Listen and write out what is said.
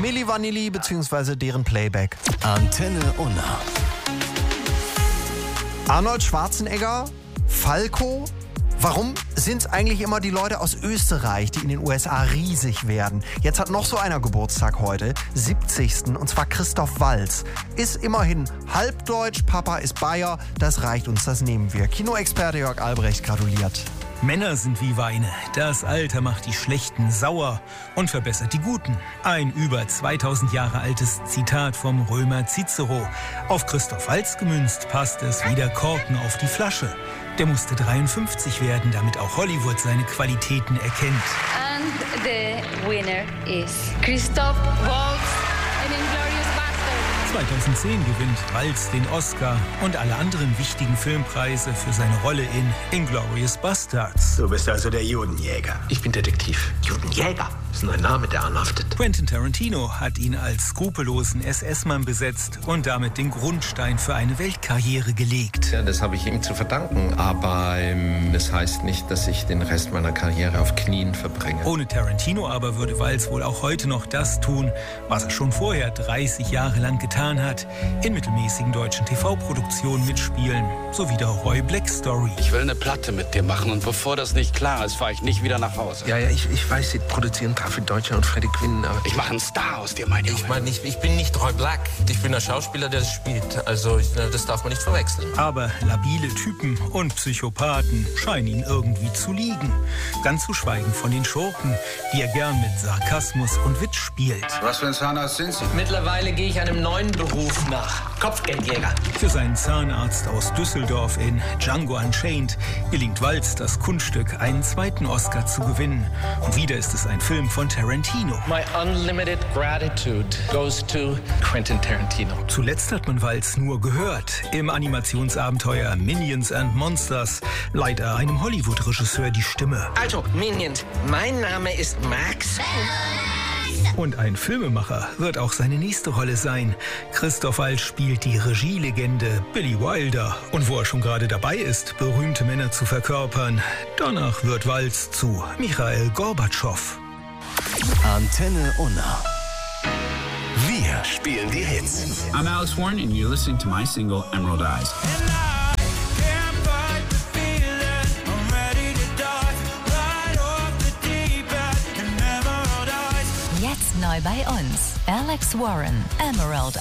Milli Vanilli bzw. deren Playback. Antenne Unna. Arnold Schwarzenegger, Falco. Warum sind es eigentlich immer die Leute aus Österreich, die in den USA riesig werden? Jetzt hat noch so einer Geburtstag heute, 70. und zwar Christoph Waltz. Ist immerhin halbdeutsch, Papa ist Bayer, das reicht uns, das nehmen wir. Kinoexperte Jörg Albrecht gratuliert. Männer sind wie Weine. Das Alter macht die Schlechten sauer und verbessert die Guten. Ein über 2000 Jahre altes Zitat vom Römer Cicero. Auf Christoph Waltz gemünzt passt es wie der Korken auf die Flasche. Der musste 53 werden, damit auch Hollywood seine Qualitäten erkennt. And the winner is Christoph Waltz in Inglourious Basterds. 2010 gewinnt Waltz den Oscar und alle anderen wichtigen Filmpreise für seine Rolle in Inglourious Basterds. Du bist also der Judenjäger. Ich bin Detektiv. Judenjäger? Das ist ein Name, der anhaftet. Quentin Tarantino hat ihn als skrupellosen SS-Mann besetzt und damit den Grundstein für eine Weltkarriere gelegt. Ja, das habe ich ihm zu verdanken. Aber das heißt nicht, dass ich den Rest meiner Karriere auf Knien verbringe. Ohne Tarantino aber würde Waltz wohl auch heute noch das tun, was er schon vorher 30 Jahre lang getan hat. In mittelmäßigen deutschen TV-Produktionen mitspielen, so wie der Roy Black Story. Ich will eine Platte mit dir machen und bevor das nicht klar ist, fahre ich nicht wieder nach Hause. Ja, ich weiß, Sie produzieren Traffi Deutscher und Freddie Quinn, aber Ich mache einen Star aus dir, mein Junge. Ich bin nicht Roy Black. Ich bin der Schauspieler, der das spielt. Also, das darf man nicht verwechseln. Aber labile Typen und Psychopathen scheinen ihn irgendwie zu liegen. Ganz zu schweigen von den Schurken, die er gern mit Sarkasmus und Witz spielt. Was für ein Zahnarzt sind Sie? Mittlerweile gehe ich einem neuen Beruf nach. Kopfgeldjäger. Für seinen Zahnarzt aus Düsseldorf in Django Unchained gelingt Waltz das Kunststück, einen zweiten Oscar zu gewinnen. Und wieder ist es ein Film von Tarantino. My unlimited gratitude goes to Quentin Tarantino. Zuletzt hat man Waltz nur gehört. Im Animationsabenteuer Minions and Monsters leiht er einem Hollywood-Regisseur die Stimme. Also, Minions, mein Name ist Max. Und ein Filmemacher wird auch seine nächste Rolle sein. Christoph Waltz spielt die Regielegende Billy Wilder. Und wo er schon gerade dabei ist, berühmte Männer zu verkörpern, danach wird Waltz zu Michail Gorbatschow. Antenne Unna. Wir spielen die Hits. I'm Alex Warren and you're listening to my single Emerald Eyes. Jetzt neu bei uns. Alex Warren, Emerald